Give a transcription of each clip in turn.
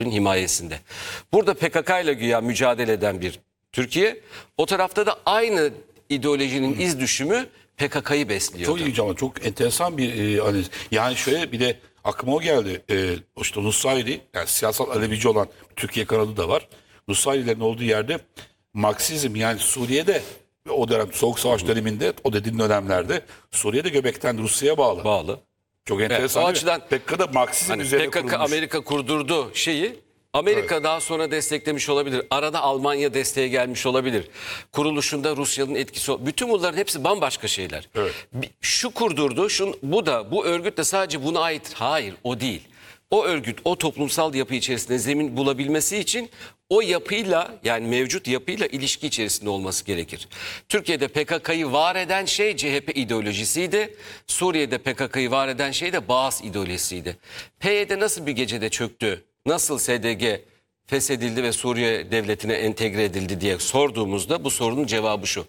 himayesinde. Burada PKK ile güya mücadele eden bir Türkiye, o tarafta da aynı ideolojinin iz düşümü PKK'yı besliyordu. Çok ilginç ama çok enteresan bir analiz. Yani şöyle bir de aklıma o geldi. İşte Nusayri, yani siyasal Alevici olan Türkiye kanadı da var. Nusayrilerin olduğu yerde Marksizm, yani Suriye'de o dönem Soğuk Savaş döneminde, o dediğin dönemlerde Suriye'de göbekten Rusya'ya bağlı. Çok enteresan. O Evet, açıdan PKK'da Marksizm hani üzerine PKK kurulmuş. Amerika kurdurdu şeyi. Amerika daha sonra desteklemiş olabilir. Arada Almanya desteğe gelmiş olabilir. Kuruluşunda Rusya'nın etkisi. Bütün bunların hepsi bambaşka şeyler. Evet. Şu kurdurdu, bu örgüt de sadece buna ait. Hayır, o değil. O örgüt o toplumsal yapı içerisinde zemin bulabilmesi için o yapıyla, yani mevcut yapıyla ilişki içerisinde olması gerekir. Türkiye'de PKK'yı var eden şey CHP ideolojisiydi. Suriye'de PKK'yı var eden şey de Baas ideolojisiydi. PYD nasıl bir gecede çöktü? Nasıl SDG feshedildi ve Suriye devletine entegre edildi diye sorduğumuzda bu sorunun cevabı şu.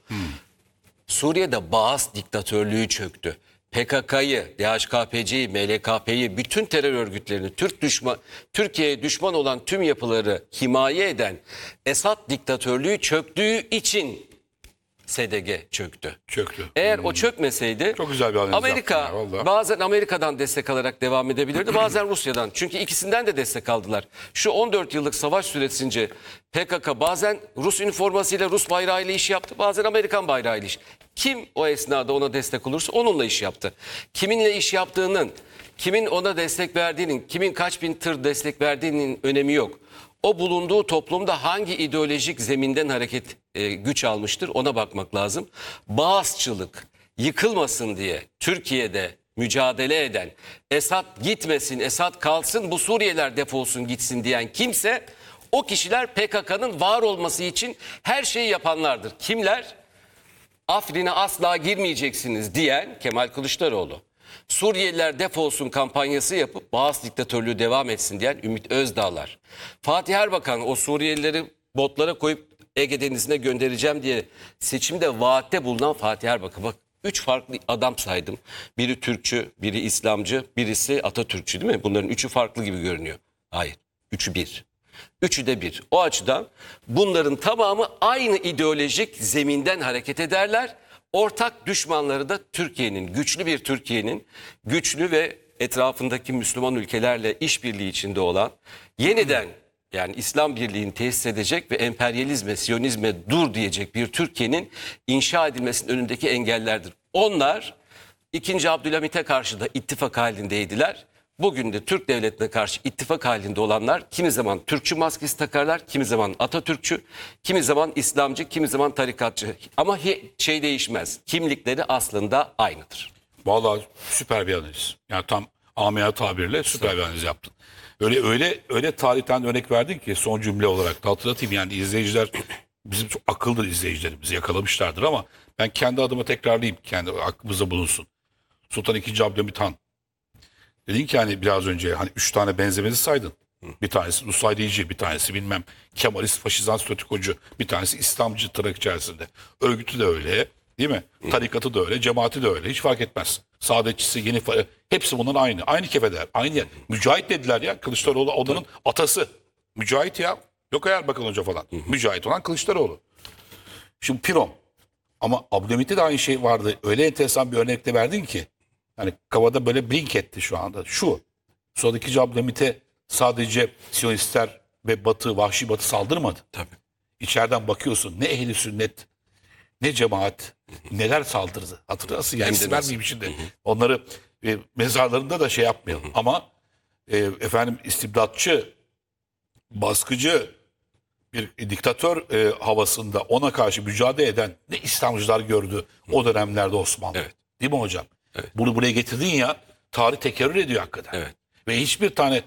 Suriye'de Baas diktatörlüğü çöktü. PKK'yı, DHKPC'yi, MLKP'yi, bütün terör örgütlerini, Türkiye'ye düşman olan tüm yapıları himaye eden Esad diktatörlüğü çöktüğü için SDG çöktü. Eğer o çökmeseydi Çok güzel bir analiz Amerika yaptın ya, vallahi. bazen Amerika'dan destek alarak devam edebilirdi, bazen Rusya'dan. Çünkü ikisinden de destek aldılar. Şu 14 yıllık savaş süresince PKK bazen Rus üniformasıyla, Rus bayrağıyla iş yaptı, bazen Amerikan bayrağıyla iş. Kim o esnada ona destek olursa onunla iş yaptı. Kiminle iş yaptığının, kimin ona destek verdiğinin, kimin kaç bin tır destek verdiğinin önemi yok. O bulunduğu toplumda hangi ideolojik zeminden hareket güç almıştır, ona bakmak lazım. Baasçılık yıkılmasın diye Türkiye'de mücadele eden, Esad gitmesin, Esad kalsın, bu Suriyeliler defolsun gitsin diyen kimse, o kişiler PKK'nın var olması için her şeyi yapanlardır. Kimler? Afrin'e asla girmeyeceksiniz diyen Kemal Kılıçdaroğlu. Suriyeliler defolsun kampanyası yapıp Baas diktatörlüğü devam etsin diyen Ümit Özdağlar. Fatih Erbakan o Suriyelileri botlara koyup Ege Denizi'ne göndereceğim diye seçimde vaatte bulunan Fatih Erbakan. Bak 3 farklı adam saydım. Biri Türkçü, biri İslamcı, birisi Atatürkçü, değil mi? Bunların üçü farklı gibi görünüyor. Hayır, üçü bir. Üçü de bir. O açıdan bunların tamamı aynı ideolojik zeminden hareket ederler. Ortak düşmanları da Türkiye'nin, güçlü bir Türkiye'nin, güçlü ve etrafındaki Müslüman ülkelerle işbirliği içinde olan, yeniden yani İslam birliğini tesis edecek ve emperyalizme, Siyonizme dur diyecek bir Türkiye'nin inşa edilmesinin önündeki engellerdir. Onlar 2. Abdülhamit'e karşı da ittifak halindeydiler. Bugün de Türk devletine karşı ittifak halinde olanlar kimi zaman Türkçü maskesi takarlar, kimi zaman Atatürkçü, kimi zaman İslamcı, kimi zaman tarikatçı. Ama şey değişmez. Kimlikleri aslında aynıdır. Vallahi süper bir analiz. Yani tam amiyane tabirle süper bir analiz yaptın. Öyle tarihten örnek verdin ki son cümle olarak da hatırlatayım, yani izleyiciler bizim çok akıllı izleyicilerimizi yakalamışlardır ama ben kendi adıma tekrarlayayım, kendi aklımızda bulunsun. Sultan II. Abdülhamit Han. Dedin ki hani biraz önce hani 3 tane benzemezi saydın. Bir tanesi Nusayrici, bir tanesi bilmem Kemalist, faşizan, statükocu, bir tanesi İslamcı tırnak içerisinde. Örgütü de öyle, değil mi? Tarikatı da öyle, cemaati de öyle. Hiç fark etmez. Saadetçisi, hepsi bunların aynı. Aynı kefeder, aynı yer. Mücahit dediler ya. Kılıçdaroğlu odanın atası. Mücahit ya. Yok Erbakan Hoca falan. Mücahit olan Kılıçdaroğlu. Şimdi Piron. Ama Abdülhamit'te de aynı şey vardı. Öyle enteresan bir örnekte verdin ki. Yani kafada böyle blink etti şu anda. Şu. Sonraki Abdülhamit'e sadece Siyonistler ve Batı, vahşi Batı saldırmadı. Tabii. İçeriden bakıyorsun ne ehli sünnet, ne cemaat, neler saldırdı. Hatırlarsın yani isim vermeyeyim şimdi. Onları mezarlarında da şey yapmayalım. Ama efendim istibdatçı, baskıcı bir diktatör havasında ona karşı mücadele eden ne İslamcılar gördü o dönemlerde Osmanlı. Evet. Değil mi hocam? Evet. Bunu buraya getirdin ya, tarih tekerrür ediyor hakikaten. Evet. Ve hiçbir tane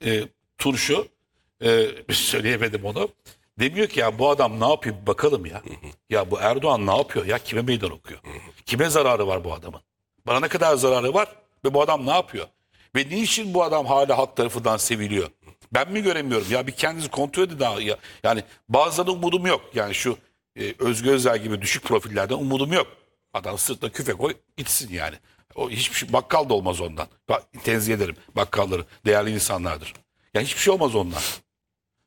turşu, söyleyemedim onu, demiyor ki ya bu adam ne yapıyor bir bakalım ya. Ya bu Erdoğan ne yapıyor ya, kime meydan okuyor? Kime zararı var bu adamın? Bana ne kadar zararı var ve bu adam ne yapıyor? Ve niçin bu adam hala halk tarafından seviliyor? Ben mi göremiyorum? Ya bir kendinizi kontrol edin daha ya. Yani bazılarında umudum yok. Yani şu Özgür Özel gibi düşük profillerden umudum yok. Adam sırtına küfe koy gitsin yani. O hiçbir şey, bakkal da olmaz ondan. Tenzih ederim bakkalları. Değerli insanlardır. Yani hiçbir şey olmaz ondan.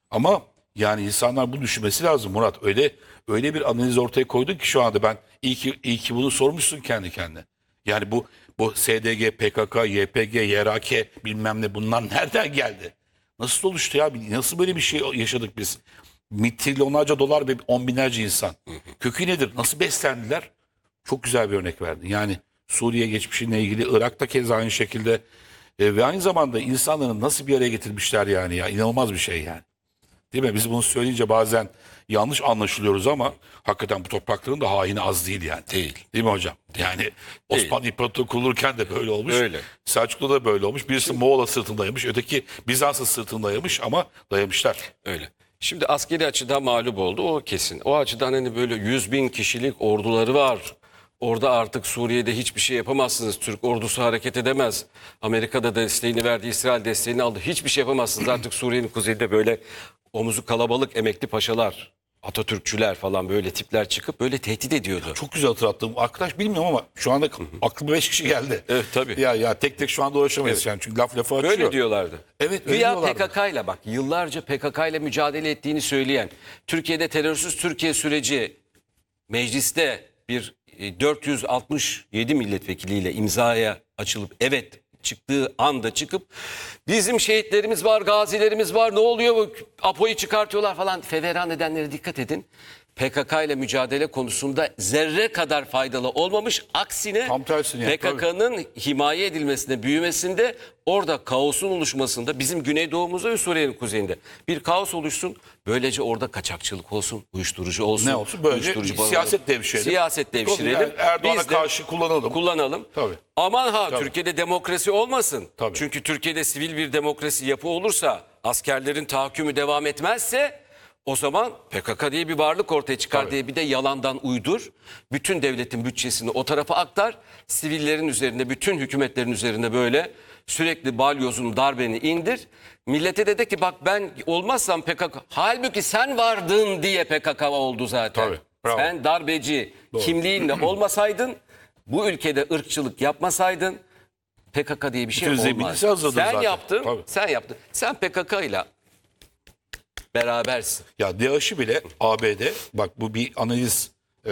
Ama yani insanlar bunu düşünmesi lazım Murat. Öyle bir analiz ortaya koydun ki şu anda ben iyi ki bunu sormuşsun kendi kendine. Yani bu SDG, PKK, YPG, YRK bilmem ne bunlar nereden geldi? Nasıl oluştu ya? Nasıl böyle bir şey yaşadık biz? Trilyonlarca dolar ve on binlerce insan. Kökü nedir? Nasıl beslendiler? Çok güzel bir örnek verdin. Yani Suriye geçmişiyle ilgili, Irak'ta keza aynı şekilde ve aynı zamanda insanların nasıl bir araya getirmişler yani ya. İnanılmaz bir şey yani. Değil mi? Biz bunu söyleyince bazen yanlış anlaşılıyoruz ama hakikaten bu toprakların da haini az değil yani. Değil. Değil mi hocam? Yani Osmanlı İmparatorluğu kurulurken de böyle olmuş. Öyle. Selçuklu'da da böyle olmuş. Birisi Moğol'a sırtındayamış, öteki Bizans'a sırtındayamış ama dayamışlar. Öyle. Şimdi askeri açıdan mağlup oldu, o kesin. O açıdan hani böyle 100.000 kişilik orduları var. Orada artık Suriye'de hiçbir şey yapamazsınız. Türk ordusu hareket edemez. Amerika'da desteğini verdi, İsrail desteğini aldı. Hiçbir şey yapamazsınız. Artık Suriye'nin kuzeyinde böyle omuzu kalabalık emekli paşalar, Atatürkçüler falan böyle tipler çıkıp böyle tehdit ediyordu. Çok güzel hatırlattım. Arkadaş bilmiyorum ama şu anda aklıma 5 kişi geldi. Evet, tabii. Ya tek tek şu anda uğraşamayız yani çünkü lafı açıyor. Böyle diyorlardı. Evet, öyle Güya diyorlardı. PKK ile bak yıllarca PKK ile mücadele ettiğini söyleyen, Türkiye'de terörsüz Türkiye süreci mecliste bir 467 milletvekiliyle imzaya açılıp evet çıktığı anda çıkıp bizim şehitlerimiz var, gazilerimiz var, ne oluyor bu Apo'yu çıkartıyorlar falan feveran edenlere dikkat edin. PKK ile mücadele konusunda zerre kadar faydalı olmamış. Aksine Tam tersine yani, PKK'nın himaye edilmesinde, büyümesinde, orada kaosun oluşmasında, bizim güneydoğumuzda ve Suriye'nin kuzeyinde bir kaos oluşsun. Böylece orada kaçakçılık olsun, uyuşturucu olsun. Ne olsun? Böylece uyuşturucu siyaset bağlı- devşirelim. Siyaset devşirelim. Yani Erdoğan'a Biz de karşı kullanalım. kullanalım. Tabii. Aman ha Tabii. Türkiye'de demokrasi olmasın. Tabii. Çünkü Türkiye'de sivil bir demokrasi yapı olursa, askerlerin tahakkümü devam etmezse o zaman PKK diye bir varlık ortaya çıkar Tabii. diye bir de yalandan uydur. Bütün devletin bütçesini o tarafa aktar. Sivillerin üzerinde, bütün hükümetlerin üzerinde böyle sürekli balyozun darbeni indir. Millete de ki bak ben olmazsam PKK. Halbuki sen vardın diye PKK oldu zaten. Tabii, bravo. Sen darbeci kimliğinle olmasaydın, bu ülkede ırkçılık yapmasaydın PKK diye bir şey Bütün olmaz. zeminisi hazırdır Sen zaten. yaptın, Tabii. sen yaptın. Sen PKK ile berabersin. Ya DAEŞ'i bile ABD, bak bu bir analiz,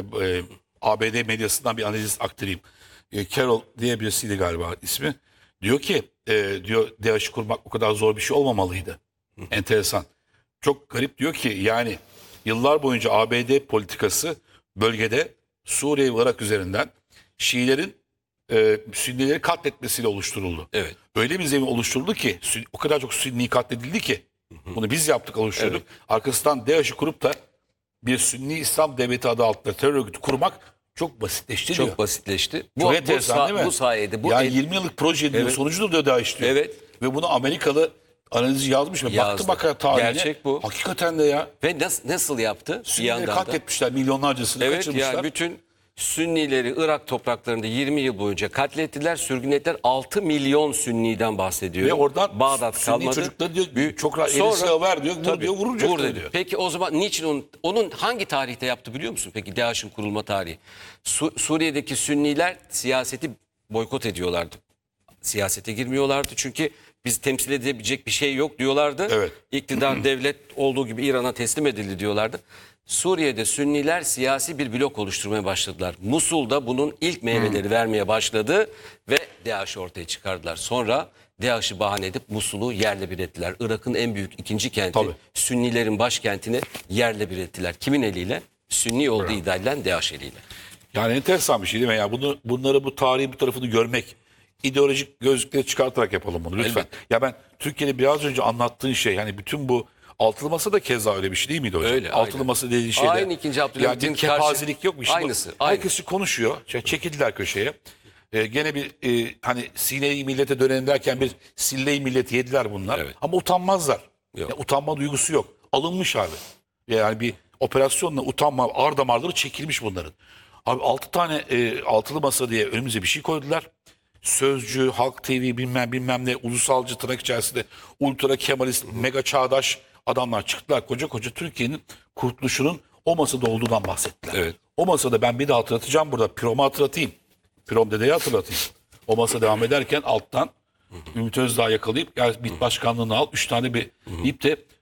ABD medyasından bir analiz aktarayım. Carol diye birisiydi galiba ismi. Diyor ki diyor DAEŞ'i kurmak o kadar zor bir şey olmamalıydı. Enteresan. Çok garip diyor ki yani yıllar boyunca ABD politikası bölgede Suriye ve Irak üzerinden Şiilerin Sünnileri katletmesiyle oluşturuldu. Evet. Öyle bir zemin oluşturuldu ki o kadar çok Sünni katledildi ki bunu biz yaptık, oluşturduk. Arkasından DAEŞ'i kurup da bir Sünni İslam devleti adı altında terör örgütü kurmak çok basitleşti diyor. Çok basitleşti. Çok enteresan değil mi? Bu sayede. Bu yani 20 yıllık proje diyor, sonucudur diyor DAEŞ diyor. Evet. Ve bunu Amerikalı analizi yazmış ve Yazdı. baktı tarihine. Gerçek bu. Hakikaten de ya. Ve nasıl yaptı? Bir Sünnileri yandan da. katletmişler, milyonlarcasını Evet kaçırmışlar. yani bütün Sünnileri Irak topraklarında 20 yıl boyunca katlettiler, sürgün ettiler. 6 milyon Sünniden bahsediyor. Ve oradan Bağdat Sünni kalmadı. çocukları diyor Büyük- çok rahat Sonra- eli silah ver diyor, vur Tabii, diyor, vuracak vur dedi. diyor. Peki o zaman niçin onun hangi tarihte yaptı biliyor musun? Peki DAEŞ'in kurulma tarihi. Suriye'deki Sünniler siyaseti boykot ediyorlardı. Siyasete girmiyorlardı çünkü biz temsil edebilecek bir şey yok diyorlardı. Evet. İktidar devlet olduğu gibi İran'a teslim edildi diyorlardı. Suriye'de Sünniler siyasi bir blok oluşturmaya başladılar. Musul'da bunun ilk meyveleri vermeye başladı ve DAEŞ'i ortaya çıkardılar. Sonra DAEŞ'i bahane edip Musul'u yerle bir ettiler. Irak'ın en büyük ikinci kenti, Tabii. Sünnilerin başkentini yerle bir ettiler. Kimin eliyle? Sünni olduğu iddia edilen DAEŞ eliyle. Yani enteresan bir şey değil mi? Yani bunları bu tarihi bir tarafını görmek, ideolojik gözlükleri çıkartarak yapalım bunu lütfen. Elbette. Ya ben Türkiye'de biraz önce anlattığın şey, yani bütün bu altılı masa da keza öyle bir şey değil miydi hocam? Öyle, Altılı aynen. masa dediğin şeyde. Aynı 2. Abdülhamit'in yani bir kepazelik yok mu? Şimdi Aynısı, aynı. Herkes konuşuyor. Çekildiler köşeye. Gene bir hani Sine-i millete dönelim derken bir sille-i milleti yediler bunlar. Evet. Ama utanmazlar. Yok. Ya, utanma duygusu yok. Alınmış abi. Yani bir operasyonla utanma ar damarları çekilmiş bunların. Abi 6 tane altılı masa diye önümüze bir şey koydular. Sözcü, Halk TV bilmem ne, ulusalcı tırnak içerisinde ultra kemalist, mega çağdaş adamlar çıktılar. Koca koca Türkiye'nin kurtuluşunun o masada olduğundan bahsettiler. Evet. O masada ben bir daha hatırlatacağım burada. Pirom'u hatırlatayım. Pirom dedeyi hatırlatayım. O masa devam ederken alttan Ümit Özdağ yakalayıp yani MİT başkanlığını al 3 tane bir deyip de